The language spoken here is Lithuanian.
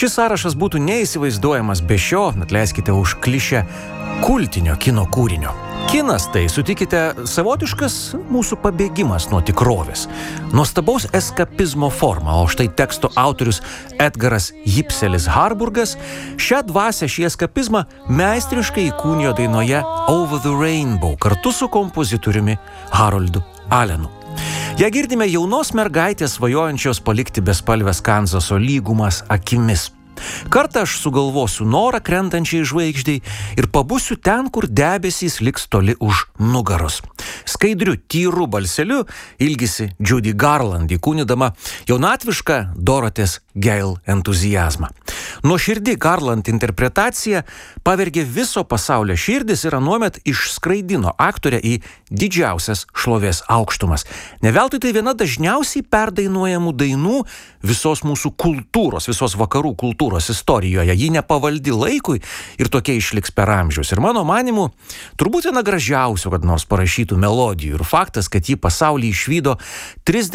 Šis sąrašas būtų neįsivaizduojamas be šio, atleiskite už klišę, kultinio kino kūrinio. Kinas tai, sutikite, savotiškas mūsų pabėgimas nuo tikrovės. Nuostabaus eskapizmo forma, o štai teksto autorius Edgaras Jipselis Harburgas šią dvasią, šį eskapizmą meistriškai įkūnijo dainoje Over the Rainbow kartu su kompozitoriumi Haroldu Alenu. Ja girdime jaunos mergaitės svajojančios palikti bespalvės Kanzaso lygumas akimis. Kartą aš sugalvosiu norą krentančiai žvaigždei ir pabusiu ten, kur debesys liks toli už nugaros. Skaidriu, tyru balseliu ilgisi Judy Garland, įkūnydama jaunatvišką Dorotės Gale entuzijazmą. Nuoširdi Garland interpretacija pavergė viso pasaulio širdis ir anuomet išskraidino aktorę į didžiausias šlovės aukštumas. Ne veltui tai viena dažniausiai perdainuojamų dainų visos mūsų kultūros, visos vakarų kultūros istorijoje. Ji nepavaldi laikui ir tokia išliks per amžius. Ir mano manimu, turbūt viena gražiausių, kad nors parašytų melodijų. Ir faktas, kad ji pasaulį išvydo 30